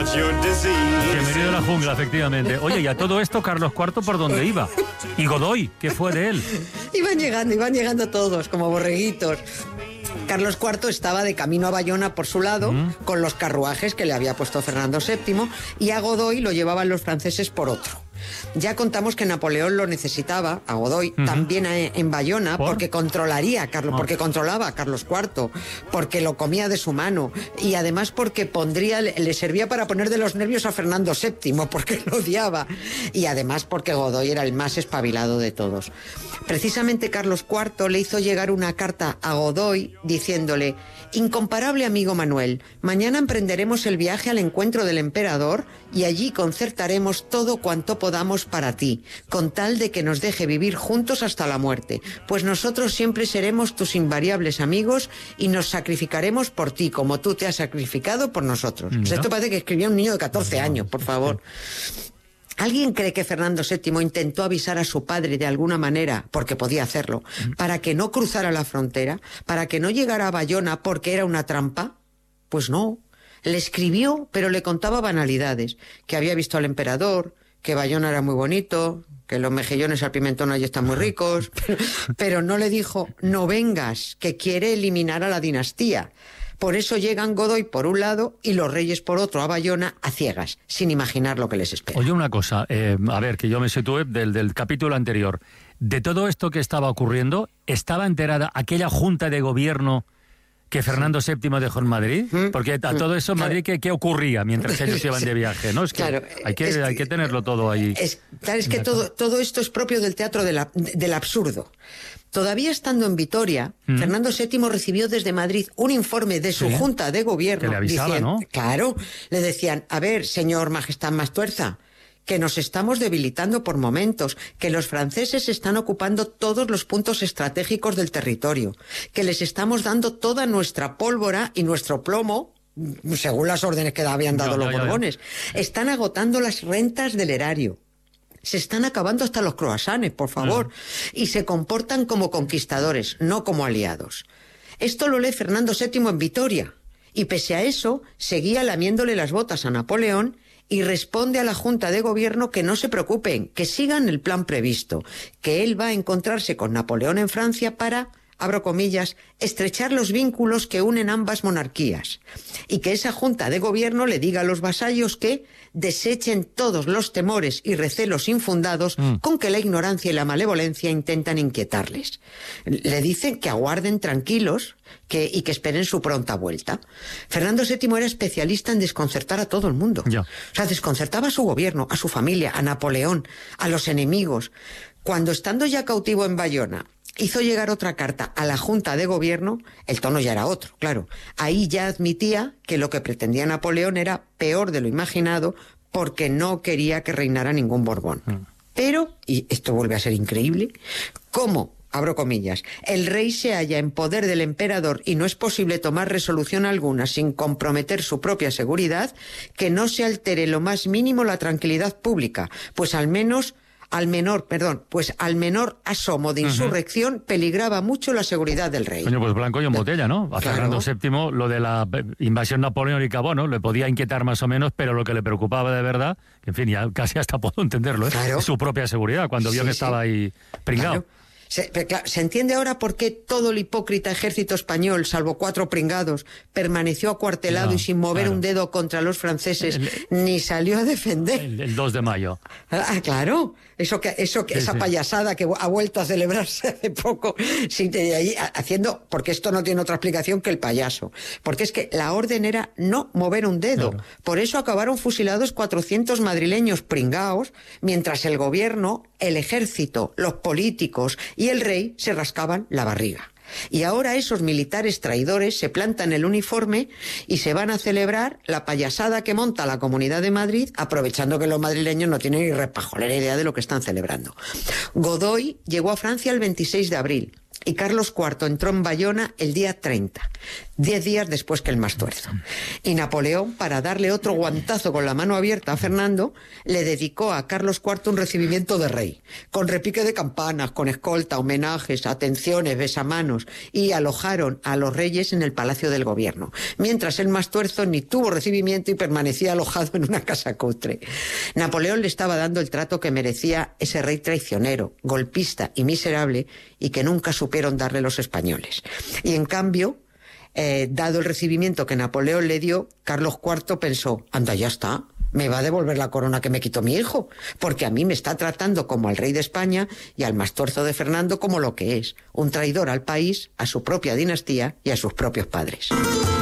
Bienvenido a la jungla, efectivamente. Oye, y a todo esto, Carlos IV, ¿por dónde iba? Y Godoy, ¿qué fue de él? Iban llegando todos, como borreguitos. Carlos IV estaba de camino a Bayona por su lado, con los carruajes que le había puesto Fernando VII, y a Godoy lo llevaban los franceses por otro. Ya contamos que Napoleón lo necesitaba, a Godoy, también en Bayona, porque controlaría a Carlos, porque controlaba a Carlos IV, porque lo comía de su mano, y además porque le servía para poner de los nervios a Fernando VII, porque lo odiaba, y además porque Godoy era el más espabilado de todos. Precisamente Carlos IV le hizo llegar una carta a Godoy diciéndole: incomparable amigo Manuel, mañana emprenderemos el viaje al encuentro del emperador y allí concertaremos todo cuanto podamos para ti, con tal de que nos deje vivir juntos hasta la muerte, pues nosotros siempre seremos tus invariables amigos y nos sacrificaremos por ti, como tú te has sacrificado por nosotros. ¿No? Esto parece que escribía un niño de 14 años, por favor. ¿Alguien cree que Fernando VII intentó avisar a su padre de alguna manera, porque podía hacerlo, para que no cruzara la frontera, para que no llegara a Bayona porque era una trampa? Pues no. Le escribió, pero le contaba banalidades, que había visto al emperador, que Bayona era muy bonito, que los mejillones al pimentón allí están muy ricos, pero no le dijo: no vengas, que quiere eliminar a la dinastía. Por eso llegan Godoy por un lado y los reyes por otro a Bayona a ciegas, sin imaginar lo que les espera. Oye, una cosa, a ver, que yo me sitúe del capítulo anterior. De todo esto que estaba ocurriendo, ¿estaba enterada aquella junta de gobierno que Fernando VII dejó en Madrid? Porque a todo eso en Madrid, ¿qué ocurría mientras ellos iban de viaje? ¿No? Es que claro, hay que tenerlo todo ahí. Es que todo esto es propio del teatro del absurdo. Todavía estando en Vitoria, Fernando VII recibió desde Madrid un informe de su junta de gobierno. Que le avisaba, ¿no? Claro, le decían: a ver, señor Majestad Mastuerza, que nos estamos debilitando por momentos, que los franceses están ocupando todos los puntos estratégicos del territorio, que les estamos dando toda nuestra pólvora y nuestro plomo, según las órdenes que habían dado los Borbones. Están agotando las rentas del erario. Se están acabando hasta los croissants, por favor, y se comportan como conquistadores, no como aliados. Esto lo lee Fernando VII en Vitoria, y pese a eso, seguía lamiéndole las botas a Napoleón y responde a la Junta de Gobierno que no se preocupen, que sigan el plan previsto, que él va a encontrarse con Napoleón en Francia para, abro comillas, estrechar los vínculos que unen ambas monarquías, y que esa Junta de Gobierno le diga a los vasallos que desechen todos los temores y recelos infundados con que la ignorancia y la malevolencia intentan inquietarles. Le dicen que aguarden tranquilos y que esperen su pronta vuelta. Fernando VII era especialista en desconcertar a todo el mundo. O sea, desconcertaba a su gobierno, a su familia, a Napoleón, a los enemigos. Cuando, estando ya cautivo en Bayona, hizo llegar otra carta a la Junta de Gobierno, el tono ya era otro, claro. Ahí ya admitía que lo que pretendía Napoleón era peor de lo imaginado, porque no quería que reinara ningún Borbón. Pero, y esto vuelve a ser increíble, ¿cómo, abro comillas, el rey se halla en poder del emperador y no es posible tomar resolución alguna sin comprometer su propia seguridad, que no se altere lo más mínimo la tranquilidad pública, pues al menor asomo de insurrección peligraba mucho la seguridad del rey. Coño, pues blanco y en botella, ¿no? A Fernando VII lo de la invasión napoleónica, bueno, le podía inquietar más o menos, pero lo que le preocupaba de verdad, que en fin, ya casi hasta puedo entenderlo, es su propia seguridad, cuando vio que estaba ahí pringado. Se entiende ahora por qué todo el hipócrita ejército español, salvo 4 pringados, permaneció acuartelado y sin mover un dedo contra los franceses, ni salió a defender. El 2 de mayo. Claro. Esa payasada que ha vuelto a celebrarse hace poco, porque esto no tiene otra explicación que el payaso. Porque es que la orden era no mover un dedo. Claro. Por eso acabaron fusilados 400 madrileños pringaos, mientras el gobierno, el ejército, los políticos y el rey se rascaban la barriga. Y ahora esos militares traidores se plantan el uniforme y se van a celebrar la payasada que monta la Comunidad de Madrid, aprovechando que los madrileños no tienen ni repajolera idea de lo que están celebrando. Godoy llegó a Francia el 26 de abril y Carlos IV entró en Bayona el día 30, 10 días después que el Mastuerzo. Y Napoleón, para darle otro guantazo con la mano abierta a Fernando, le dedicó a Carlos IV un recibimiento de rey, con repique de campanas, con escolta, homenajes, atenciones, besamanos, y alojaron a los reyes en el Palacio del Gobierno, mientras el Mastuerzo ni tuvo recibimiento y permanecía alojado en una casa cutre. Napoleón le estaba dando el trato que merecía ese rey traicionero, golpista y miserable, y que nunca supieron darle los españoles. Y en cambio, dado el recibimiento que Napoleón le dio, Carlos IV pensó, anda, ya está, me va a devolver la corona que me quitó mi hijo, porque a mí me está tratando como al rey de España y al Mastuerzo de Fernando como lo que es, un traidor al país, a su propia dinastía y a sus propios padres.